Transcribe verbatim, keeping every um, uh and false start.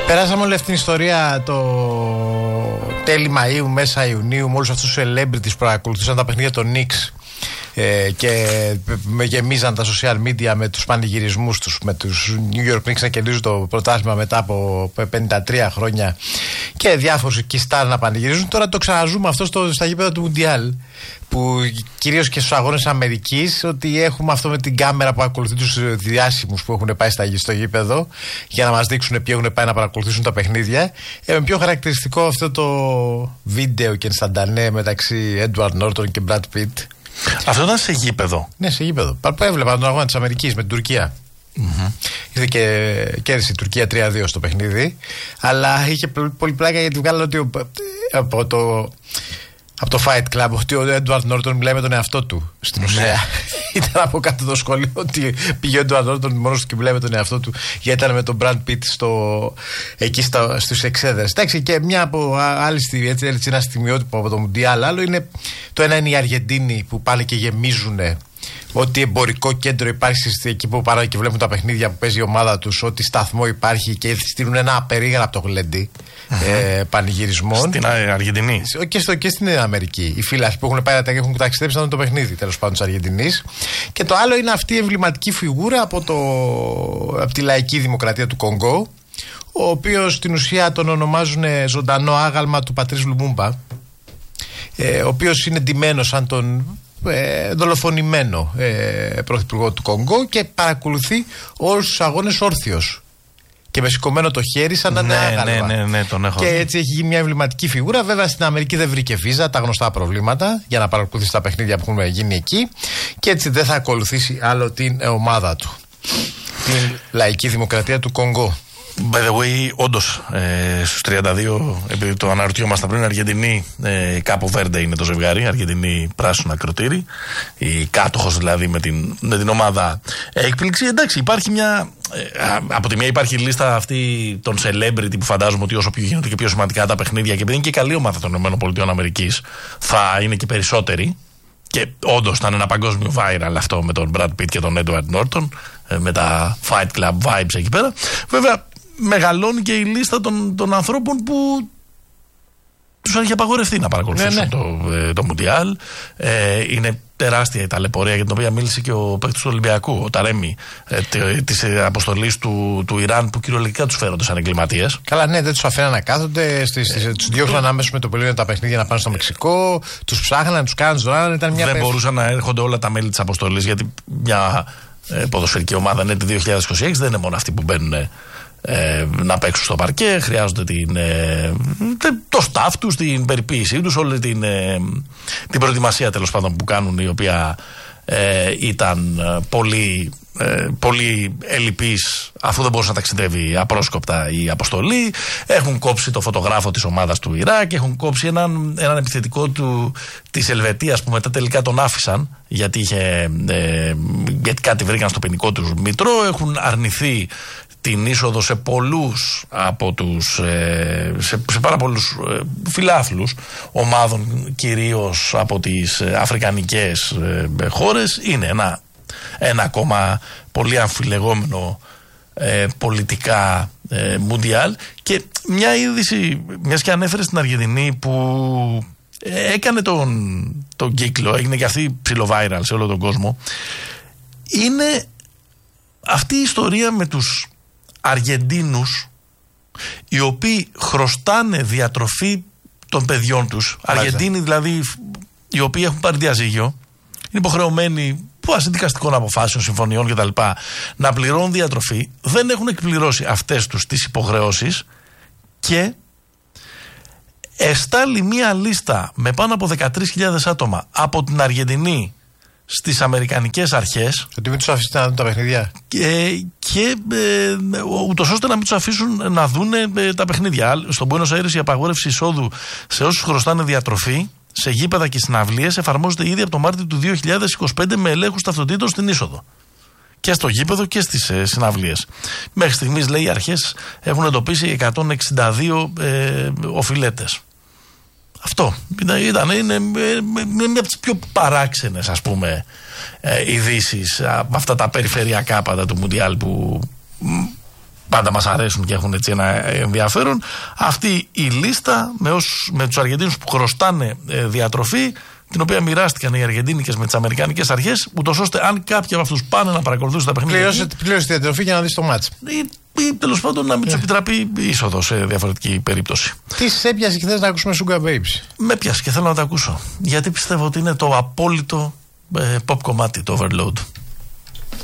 Περάσαμε όλη αυτή την ιστορία το τέλη Μαΐου, μέσα Ιουνίου, με όλους αυτούς τους celebrities που παρακολουθούσαν τα παιχνίδια των Knicks ε, και με γεμίζαν τα social media με τους πανηγυρισμούς τους, με τους New York Knicks να κερδίζουν το πρωτάθλημα μετά από πενήντα τρία χρόνια και διάφορους εκεί στάρ να πανηγυρίζουν. Τώρα το ξαναζούμε αυτό στο, στα γήπεδα του Μουντιάλ, που κυρίως και στους αγώνες Αμερικής, ότι έχουμε αυτό με την κάμερα που ακολουθεί τους διάσημους που έχουν πάει στο γήπεδο για να μας δείξουν ποιοι έχουν πάει να παρακολουθήσουν τα παιχνίδια. Ε, με πιο χαρακτηριστικό αυτό το βίντεο και ενσταντανέ μεταξύ Edward Norton και Brad Pitt. Αυτό ήταν σε γήπεδο. Ναι, σε γήπεδο. Που έβλεπα τον αγώνα της Αμερικής με την Τουρκία. Mm-hmm. Ήρθε και κέρδισε η Τουρκία τρία δύο στο παιχνίδι. Αλλά είχε πολύ πλάκα γιατί βγάλανε ότι από το, από το Fight Club ότι ο Edward Norton μιλάει με τον εαυτό του στην ουσία. Ήταν από κάτω το σχολείο ότι πήγε ο Edward Norton μόνος του και μιλάει με τον εαυτό του, γιατί ήταν με τον Brad Pitt στο, εκεί στα, στους εξέδρες. Εντάξει, και μια από άλλη έτσι, έτσι ένα στιγμιότυπο από το Μουντιάλ. Άλλο είναι το ένα είναι οι Αργεντίνοι που πάνε και γεμίζουν ό,τι εμπορικό κέντρο υπάρχει εκεί που πάνε και βλέπουν τα παιχνίδια που παίζει η ομάδα τους, ό,τι σταθμό υπάρχει και στείλουν ένα απερίγραπτο γλέντι uh-huh. ε, πανηγυρισμών. Στην Αργεντινή. Και, στο, και στην Αμερική. Οι φίλοι που έχουν πάει έχουν ταξιδέψει να δουν το παιχνίδι τέλος πάντων της Αργεντινής. Και το άλλο είναι αυτή η εμβληματική φιγούρα από, το, από τη λαϊκή δημοκρατία του Κονγκό, ο οποίος στην ουσία τον ονομάζουν ζωντανό άγαλμα του Πατρίς Λουμούμπα, ε, ο οποίος είναι ντυμένος σαν τον Ε, δολοφονημένο ε, πρωθυπουργό του Κονγκό και παρακολουθεί όλους τους αγώνες όρθιος και με σηκωμένο το χέρι σαν να είναι άγαλμα. Ναι, ναι, ναι, τον έχω και δει. Έτσι έχει γίνει μια εμβληματική φιγούρα. Βέβαια στην Αμερική δεν βρήκε βίζα, τα γνωστά προβλήματα για να παρακολουθήσει τα παιχνίδια που έχουν γίνει εκεί, και έτσι δεν θα ακολουθήσει άλλο την ομάδα του, την λαϊκή δημοκρατία του Κονγκό. By the way, όντως ε, στους τριάντα δύο, επειδή το αναρωτιόμασταν πριν, Αργεντινή, ε, Κάπο Βέρντε είναι το ζευγάρι, Αργεντινή πράσινο ακροτήρι, η κάτοχος δηλαδή με την, με την ομάδα έκπληξη. Εντάξει, υπάρχει μια. Ε, από τη μία υπάρχει η λίστα αυτή των celebrity που φαντάζομαι ότι όσο πιο γίνονται και πιο σημαντικά τα παιχνίδια, και επειδή είναι και καλή ομάδα των ΗΠΑ, θα είναι και περισσότεροι. Και όντως ήταν ένα παγκόσμιο viral αυτό με τον Brad Pitt και τον Edward Norton, ε, με τα Fight Club vibes εκεί πέρα. Βέβαια, μεγαλώνει και η λίστα των, των ανθρώπων που τους έχει απαγορευτεί να παρακολουθήσουν ναι, ναι. το, ε, το Μουντιάλ. Ε, είναι τεράστια η ταλαιπωρία για την οποία μίλησε και ο παίκτης του Ολυμπιακού, ο Ταρέμι, ε, της ε, αποστολής του, του Ιράν, που κυριολεκτικά τους φέρονται σαν εγκληματίες. Καλά, ναι, δεν τους αφήναν να κάθονται, ε, τους διώχναν άμεσα με το πελίνο τα παιχνίδια να πάνε στο Μεξικό, τους ψάχναν, τους κάναν ζωάν. Ήταν μια δεν πέφ... μπορούσαν να έρχονται όλα τα μέλη της αποστολής, γιατί μια ε, ποδοσφαιρική ομάδα είναι το δύο χιλιάδες είκοσι έξι, δεν είναι μόνο αυτοί που μπαίνουν Ε, να παίξουν στο παρκέ, χρειάζονται την, ε, το staff τους, την περιποίησή τους, όλη την, ε, την προετοιμασία τέλος πάντων που κάνουν, η οποία ε, ήταν πολύ, ε, πολύ ελλειπής, αφού δεν μπορούσε να ταξιδεύει απρόσκοπτα η αποστολή. Έχουν κόψει το φωτογράφο της ομάδας του Ιράκ, έχουν κόψει έναν, έναν επιθετικό του, της Ελβετίας, που μετά τελικά τον άφησαν γιατί, είχε, ε, γιατί κάτι βρήκαν στο ποινικό του μητρό. Έχουν αρνηθεί την είσοδο σε πολλούς από τους, ε, σε, σε πάρα πολλούς ε, φιλάθλους ομάδων, κυρίως από τις ε, αφρικανικές ε, χώρες. Είναι ένα, ένα ακόμα πολύ αμφιλεγόμενο ε, πολιτικά ε, Μουντιάλ. Και μια είδηση, μιας και ανέφερε στην Αργεντινή, που ε, έκανε τον, τον κύκλο, έγινε και αυτή ψιλοβάιραλ σε όλο τον κόσμο, είναι αυτή η ιστορία με τους Αργεντίνους οι οποίοι χρωστάνε διατροφή των παιδιών τους. Μάλιστα. Αργεντίνοι δηλαδή οι οποίοι έχουν πάρει διαζύγιο, είναι υποχρεωμένοι βάσει δικαστικών αποφάσεων, συμφωνιών κτλ. Να πληρώνουν διατροφή, δεν έχουν εκπληρώσει αυτές τους τις υποχρεώσεις και εστάλει μία λίστα με πάνω από δεκατρείς χιλιάδες άτομα από την Αργεντινή στις αμερικανικές αρχές. Ότι μην τους αφήσετε να δουν τα παιχνίδια. Και, και ε, ούτως ώστε να μην τους αφήσουν να δουν ε, τα παιχνίδια. Στον Μπουένος Άιρες η απαγόρευση εισόδου σε όσους χρωστάνε διατροφή σε γήπεδα και συναυλίες εφαρμόζεται ήδη από το Μάρτιο του δύο χιλιάδες είκοσι πέντε με ελέγχους ταυτοτήτων στην είσοδο. Και στο γήπεδο και στις ε, συναυλίες. Μέχρι στιγμής, λέει, οι αρχές έχουν εντοπίσει εκατόν εξήντα δύο ε, οφειλέτες. Αυτό ήταν, ήταν είναι μια από τις πιο παράξενες, ας πούμε, ε, ειδήσεις από αυτά τα περιφερειακά πάντα του Μουντιάλ που μ, πάντα μας αρέσουν και έχουν έτσι ένα ενδιαφέρον. Αυτή η λίστα με, ως, με τους Αργεντίνους που χρωστάνε ε, διατροφή, την οποία μοιράστηκαν οι Αργεντίνικες με τις Αμερικανικές αρχές, ούτως ώστε αν κάποιοι από αυτούς πάνε να παρακολουθήσουν τα παιχνίδια. Πλήρωσε τη διατροφή για να δεις το μάτς. Ή, ή τέλος πάντων να μην τους επιτραπεί είσοδο σε διαφορετική περίπτωση. Τι σε έπιασε και θες να ακούσουμε Sugar Babes? Με πιάσε και θέλω να το ακούσω. Γιατί πιστεύω ότι είναι το απόλυτο ε, pop κομμάτι, το Overload.